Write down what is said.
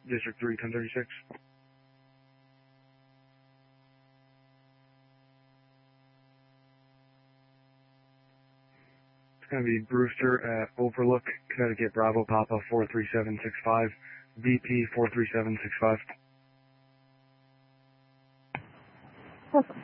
District 3, 1036. It's going to be Brewster at Overlook, Connecticut, Bravo, Papa 43765, BP 43765.